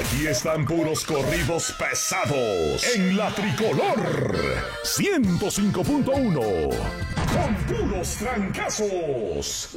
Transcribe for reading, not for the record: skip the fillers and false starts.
Aquí están puros corridos pesados en la Tricolor 105.1 con puros trancazos.